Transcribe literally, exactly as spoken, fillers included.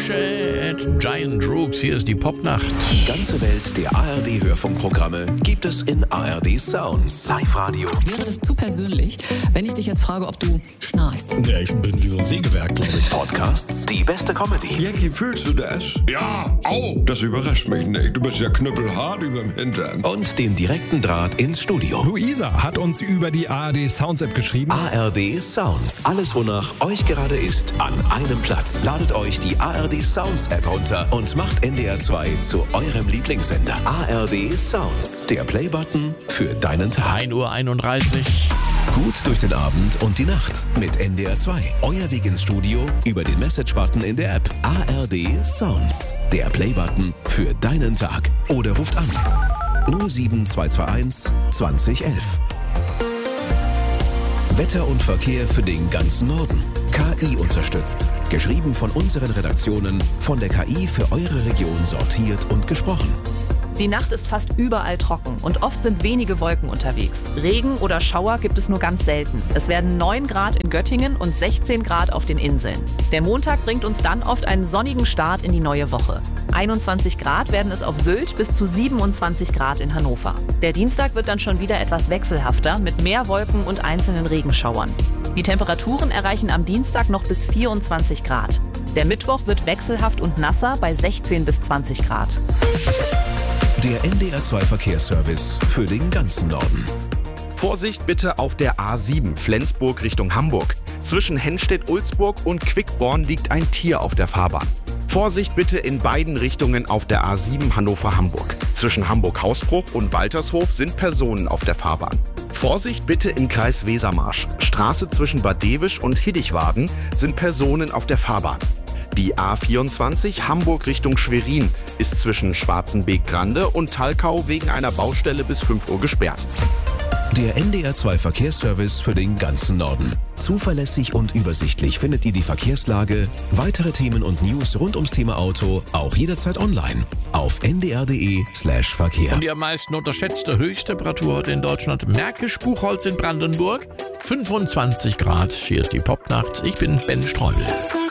Shit, Giant Rooks, hier ist die Popnacht. Die ganze Welt der A R D-Hörfunkprogramme gibt es in A R D Sounds. Live-Radio. Wäre das zu persönlich, wenn ich dich jetzt frage, ob du schnarchst? Ja, ich bin wie so ein Sägewerk, glaube ich. Podcasts, die beste Comedy. Jackie, fühlst du das? Ja, au! Das überrascht mich nicht. Du bist ja knüppelhart überm Hintern. Und den direkten Draht ins Studio. Luisa hat uns über die A R D Sounds App geschrieben. A R D Sounds. Alles, wonach euch gerade ist, an einem Platz. Ladet euch die A R D Sounds App runter und macht N D R zwei zu eurem Lieblingssender. A R D Sounds. Der Playbutton für deinen Tag. ein Uhr einunddreißig. Gut durch den Abend und die Nacht mit N D R zwei. Euer Weg ins Studio über den Message-Button in der App. A R D Sounds. Der Playbutton für deinen Tag. Oder ruft an. null sieben zwei zwei eins zwanzig elf. Wetter und Verkehr für den ganzen Norden. K I unterstützt. Geschrieben von unseren Redaktionen, von der K I für eure Region sortiert und gesprochen. Die Nacht ist fast überall trocken und oft sind wenige Wolken unterwegs. Regen oder Schauer gibt es nur ganz selten. Es werden neun Grad in Göttingen und sechzehn Grad auf den Inseln. Der Montag bringt uns dann oft einen sonnigen Start in die neue Woche. einundzwanzig Grad werden es auf Sylt bis zu siebenundzwanzig Grad in Hannover. Der Dienstag wird dann schon wieder etwas wechselhafter mit mehr Wolken und einzelnen Regenschauern. Die Temperaturen erreichen am Dienstag noch bis vierundzwanzig Grad. Der Mittwoch wird wechselhaft und nasser bei sechzehn bis zwanzig Grad. Der N D R zwei Verkehrsservice für den ganzen Norden. Vorsicht bitte auf der A sieben Flensburg Richtung Hamburg. Zwischen Henstedt-Ulzburg und Quickborn liegt ein Tier auf der Fahrbahn. Vorsicht bitte in beiden Richtungen auf der A sieben Hannover-Hamburg. Zwischen Hamburg-Hausbruch und Waltershof sind Personen auf der Fahrbahn. Vorsicht bitte im Kreis Wesermarsch. Straße zwischen Bad Dewisch und Hiddichwaden sind Personen auf der Fahrbahn. Die A vierundzwanzig Hamburg Richtung Schwerin ist zwischen Schwarzenbeek-Grande und Talkau wegen einer Baustelle bis fünf Uhr gesperrt. Der N D R zwei Verkehrsservice für den ganzen Norden. Zuverlässig und übersichtlich findet ihr die Verkehrslage, weitere Themen und News rund ums Thema Auto auch jederzeit online auf n d r punkt d e slash Verkehr. Und die am meisten unterschätzte Höchsttemperatur heute in Deutschland. Märkisch-Buchholz in Brandenburg. fünfundzwanzig Grad. Hier ist die Popnacht. Ich bin Ben Streubel.